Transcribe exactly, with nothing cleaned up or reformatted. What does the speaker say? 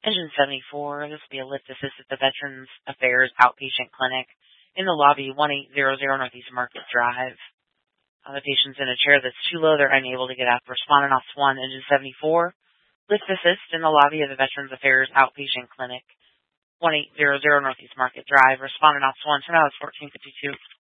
Engine seventy-four, this will be a lift assist at the Veterans Affairs Outpatient Clinic in the lobby, one eight zero zero Northeast Market Drive. Uh, the patient's in a chair that's too low, they're unable to get up. Respondent Office one, Engine seventy-four, lift assist in the lobby of the Veterans Affairs Outpatient Clinic, one eight zero zero Northeast Market Drive. Respondent Office one, turn out it's fourteen fifty-two.